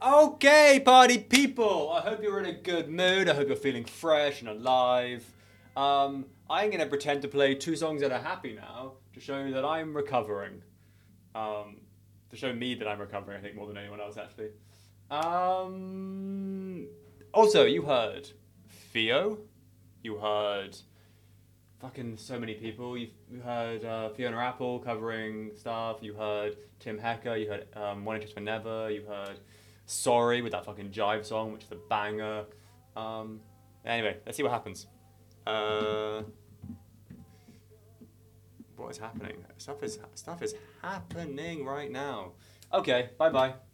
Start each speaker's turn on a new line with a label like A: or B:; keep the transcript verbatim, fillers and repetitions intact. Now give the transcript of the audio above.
A: Okay, party people! I hope you're in a good mood. I hope you're feeling fresh and alive. Um, I'm gonna pretend to play two songs that are happy now to show you that I'm recovering. Um, to show me that I'm recovering, I think, more than anyone else, actually. Um, also, you heard Theo. You heard fucking so many people. You, you heard uh, Fiona Apple covering stuff. You heard Tim Hecker. You heard um, One Inches for Never. You heard Sorry with that fucking jive song, which is a banger. Um, anyway, let's see what happens. Uh, what is happening? Stuff is stuff is happening right now. Okay, bye bye.